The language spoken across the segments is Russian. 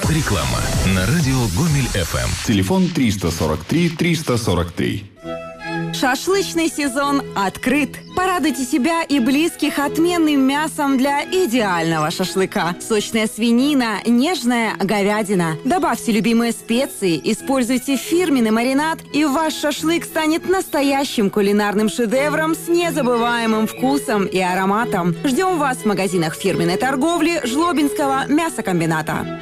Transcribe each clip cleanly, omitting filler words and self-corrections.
Реклама на радио Гомель ФМ. Телефон 343 343. Шашлычный сезон открыт. Порадуйте себя и близких отменным мясом для идеального шашлыка. Сочная свинина, нежная говядина. Добавьте любимые специи, используйте фирменный маринад, и ваш шашлык станет настоящим кулинарным шедевром с незабываемым вкусом и ароматом. Ждем вас в магазинах фирменной торговли Жлобинского мясокомбината.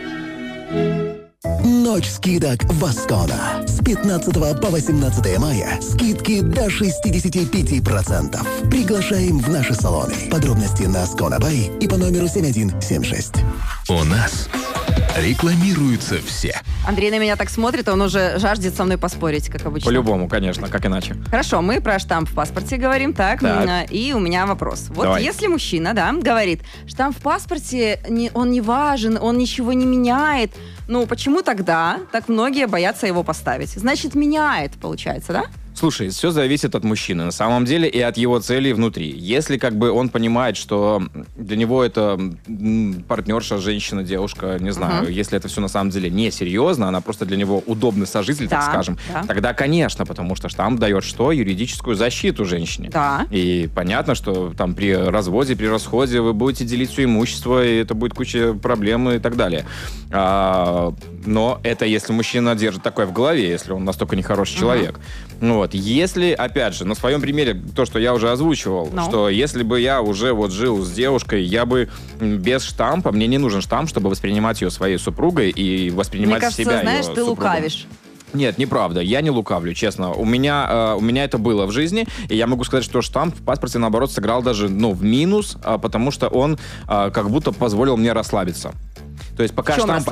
Ночь скидок Воскона. С 15 по 18 мая скидки до 65%. Приглашаем в наши салоны. Подробности на Скона.бай и по номеру 7176. У нас рекламируются все. Андрей на меня так смотрит, он уже жаждет со мной поспорить, как обычно. По-любому, конечно, как иначе. Хорошо, мы про штамп в паспорте говорим, так. И у меня вопрос. Вот Давай. если мужчина, говорит, штамп в паспорте, он не важен, он ничего не меняет, ну почему тогда так многие боятся его поставить? Значит, меняет, получается, да? Слушай, все зависит от мужчины, на самом деле, и от его целей внутри. Если он понимает, что для него это партнерша, женщина, девушка, не знаю, если это все на самом деле не серьезно, она просто для него удобный сожитель, так скажем, тогда, конечно, потому что штамп дает что? Юридическую защиту женщине. Да. И понятно, что там при разводе, при расходе вы будете делить все имущество, и это будет куча проблем и так далее. Но это если мужчина держит такое в голове, если он настолько нехороший человек. Вот. Если, опять же, на своем примере, то, что я уже озвучивал, что если бы я уже жил с девушкой, я бы без штампа, мне не нужен штамп, чтобы воспринимать ее своей супругой и воспринимать себя ее супругом. Мне кажется, знаешь, ты лукавишь. Нет, неправда. Я не лукавлю, честно. У меня это было в жизни, и я могу сказать, что штамп в паспорте, наоборот, сыграл даже в минус, потому что он как будто позволил мне расслабиться. То есть пока штамп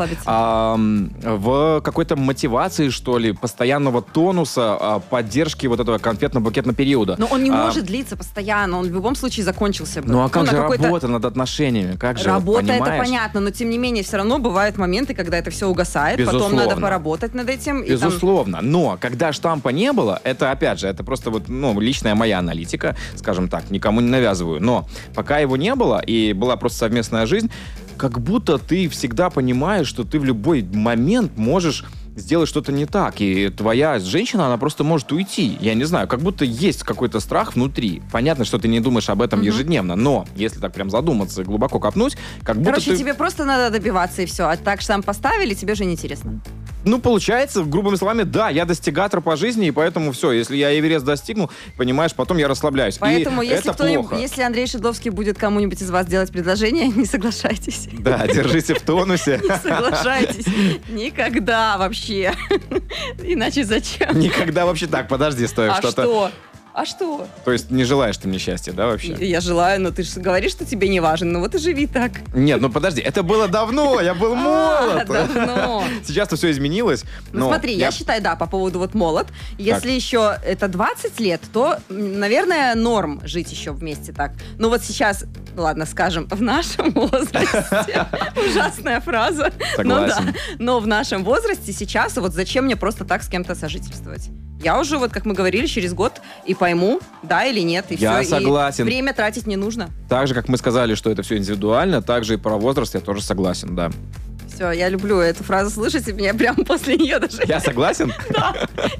в какой-то мотивации, что ли, постоянного тонуса, поддержки вот этого конфетно-букетного периода. Но он не может длиться постоянно, он в любом случае закончился бы. Ну а как же работа над отношениями? Как же, работа, понимаешь? Это понятно, но тем не менее все равно бывают моменты, когда это все угасает, Безусловно. потом надо поработать над этим. Безусловно, но когда штампа не было, это опять же, это просто личная моя аналитика, скажем так, никому не навязываю, но пока его не было и была просто совместная жизнь, как будто ты всегда понимаешь, что ты в любой момент можешь сделать что-то не так, и твоя женщина, она просто может уйти. Я не знаю, как будто есть какой-то страх внутри. Понятно, что ты не думаешь об этом ежедневно, но если так прям задуматься и глубоко копнуть, как будто тебе просто надо добиваться, и все. А так штамп поставили, тебе же неинтересно. Получается, грубыми словами, да, я достигатор по жизни, и поэтому все, если я Эверест достигну, понимаешь, потом я расслабляюсь. Поэтому, и если Андрей Шедловский будет кому-нибудь из вас делать предложение, не соглашайтесь. Да, держите в тонусе. Не соглашайтесь. Никогда вообще. Иначе зачем? Никогда вообще так, подожди, стой, что-то... А что? То есть не желаешь ты мне счастья, да, вообще? Я желаю, но ты же говоришь, что тебе не важен. Ну вот и живи так. Нет, подожди, это было давно, я был молод. Давно. Сейчас-то все изменилось. Смотри, я считаю, по поводу молод. Если еще это 20 лет, то, наверное, норм жить еще вместе так. Но вот сейчас, ладно, скажем, в нашем возрасте, ужасная фраза. Согласен. Но в нашем возрасте сейчас, вот зачем мне просто так с кем-то сожительствовать? Я уже, как мы говорили, через год и пойму, да или нет, и я все. согласен. И время тратить не нужно. Так же, как мы сказали, что это все индивидуально, так же и про возраст я тоже согласен, да. Все, я люблю эту фразу слышать, и меня прямо после нее даже... Я согласен? Да.